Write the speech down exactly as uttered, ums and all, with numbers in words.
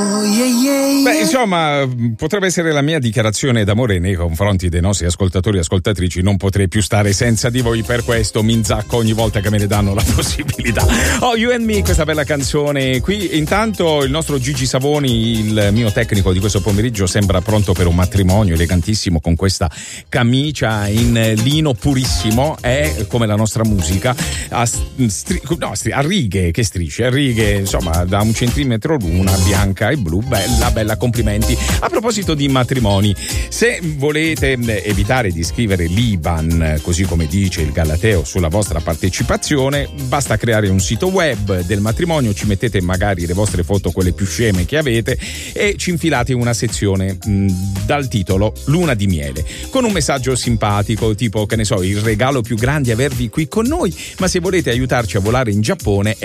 Beh, insomma, potrebbe essere la mia dichiarazione d'amore nei confronti dei nostri ascoltatori e ascoltatrici. Non potrei più stare senza di voi, per questo mi inzacco ogni volta che me ne danno la possibilità. Oh, You and Me, questa bella canzone. Qui intanto il nostro Gigi Savoni, il mio tecnico di questo pomeriggio, sembra pronto per un matrimonio, elegantissimo, con questa camicia in lino purissimo. È come la nostra musica, a, stri- no, stri- a righe, che strisce, a righe, insomma, da un centimetro l'una, bianca e blu. Bella, bella, complimenti. A proposito di matrimoni, se volete evitare di scrivere l'I B A N, così come dice il Galateo, sulla vostra partecipazione, basta creare un sito web del matrimonio, ci mettete magari le vostre foto, quelle più sceme che avete, e ci infilate una sezione mh, dal titolo Luna di miele, con un messaggio simpatico, tipo, che ne so, il regalo più grande è avervi qui con noi, ma se volete aiutarci a volare in Giappone